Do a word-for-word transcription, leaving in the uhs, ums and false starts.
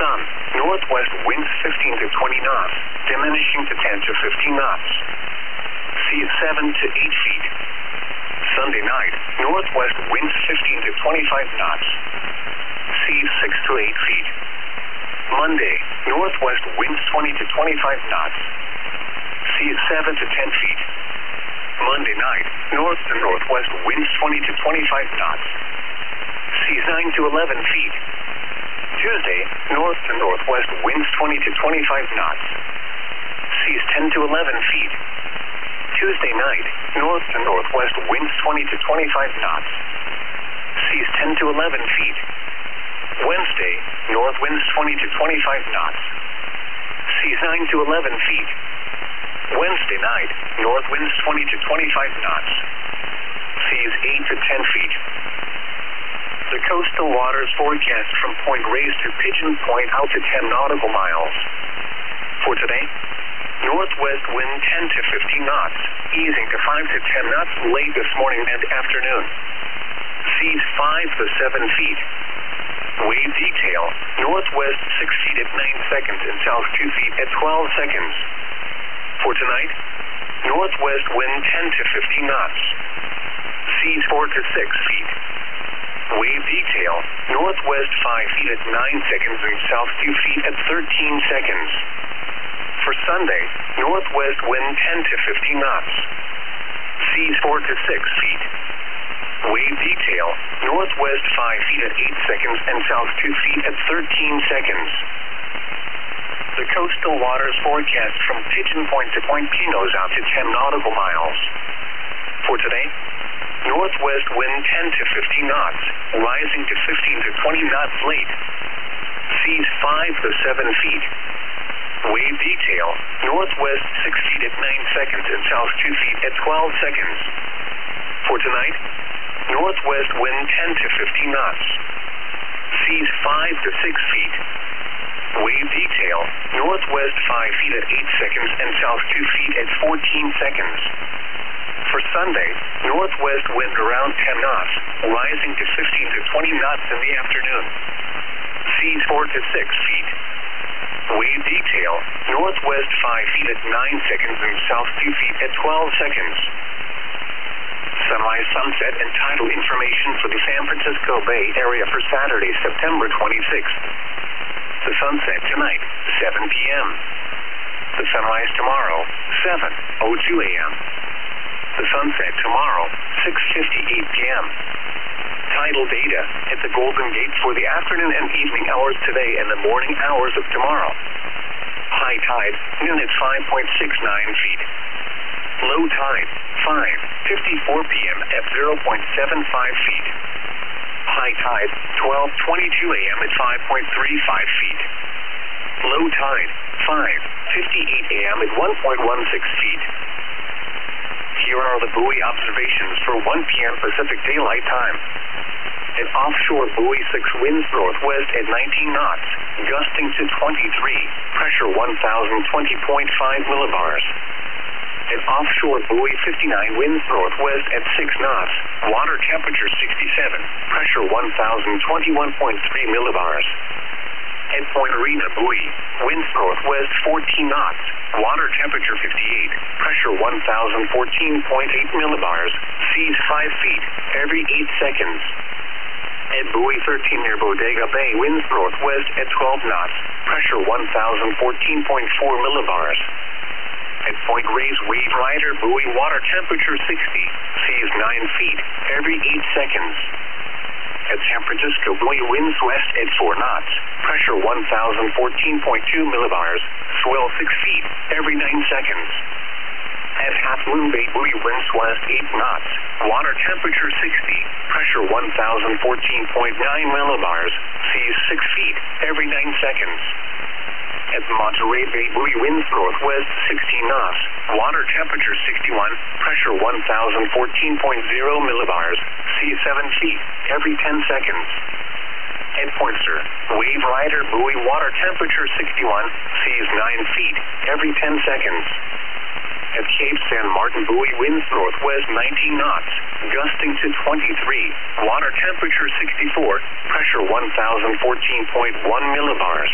sun. Northwest winds fifteen to twenty knots, diminishing to ten to fifteen knots. Seas seven to eight feet. Sunday night, northwest winds fifteen to twenty-five knots. Seas six to eight feet. Monday, northwest winds twenty to twenty-five knots. Seas seven to ten feet. Monday night, north to northwest winds twenty to twenty-five knots. Seas nine to eleven feet. Tuesday, north to northwest winds twenty to twenty-five knots. Seas ten to eleven feet. Tuesday night, north to northwest winds twenty to twenty-five knots. Seas ten to eleven feet. Wednesday, north winds twenty to twenty-five knots. Seas nine to eleven feet. Wednesday night, north winds twenty to twenty-five knots. Seas eight to ten feet. The coastal waters forecast from Point Reyes to Pigeon Point out to ten nautical miles. For today, northwest wind ten to fifteen knots, easing to five to ten knots late this morning and afternoon. Seas five to seven feet. Wave detail, northwest six feet at nine seconds and south two feet at twelve seconds. For tonight, northwest wind ten to fifteen knots. Seas four to six feet. Wave detail, northwest five feet at nine seconds and south two feet at thirteen seconds. For Sunday, northwest wind ten to fifteen knots. Seas four to six feet. Wave detail, northwest five feet at eight seconds and south two feet at thirteen seconds. The coastal waters forecast from Pigeon Point to Point Pinos out to ten nautical miles. For today, northwest wind ten to fifteen knots, rising to fifteen to twenty knots late. Seas five to seven feet. Wave detail, northwest six feet at nine seconds and south two feet at twelve seconds. For tonight, northwest wind ten to fifteen knots. Seas five to six feet. Wave detail, northwest five feet at eight seconds and south two feet at fourteen seconds. For Sunday, northwest wind around ten knots, rising to fifteen to twenty knots in the afternoon. Seas four to six feet. Wave detail, northwest five feet at nine seconds and south two feet at twelve seconds. Sunrise, sunset, and tidal information for the San Francisco Bay Area for Saturday, September twenty-sixth. The sunset tonight, seven p m The sunrise tomorrow, seven oh two a m The sunset tomorrow, six fifty-eight p m Tidal data at the Golden Gate for the afternoon and evening hours today and the morning hours of tomorrow. High tide, noon at five point six nine feet. Low tide, five fifty-four p m at zero point seven five feet. High tide, twelve twenty-two a m at five point three five feet. Low tide, five fifty-eight a m at one point one six feet. Here are the buoy observations for one p m Pacific Daylight Time. An offshore buoy six winds northwest at nineteen knots, gusting to twenty-three, pressure one thousand twenty point five millibars. An offshore buoy fifty-nine winds northwest at six knots, water temperature sixty-seven, pressure one thousand twenty-one point three millibars. At Point Arena buoy, winds northwest fourteen knots, water temperature fifty-eight, pressure one thousand fourteen point eight millibars, seas five feet, every eight seconds. At buoy thirteen near Bodega Bay, winds northwest at twelve knots, pressure one thousand fourteen point four millibars. At Point Reyes Wave Rider buoy, water temperature sixty, seas nine feet, every eight seconds. At San Francisco buoy, winds west at four knots, pressure one thousand fourteen point two millibars, swell six feet, every nine seconds. At Half Moon Bay buoy, winds west eight knots, water temperature sixty, pressure one thousand fourteen point nine millibars, seas six feet, every nine seconds. At Monterey Bay buoy, winds northwest sixteen knots, water temperature sixty-one, pressure one thousand fourteen point zero millibars, seas seven feet, every ten seconds. At Pointer, Wave Rider buoy, water temperature sixty-one, seas nine feet, every ten seconds. At Cape San Martin buoy, winds northwest nineteen knots, gusting to twenty-three, water temperature sixty-four, pressure one thousand fourteen point one millibars.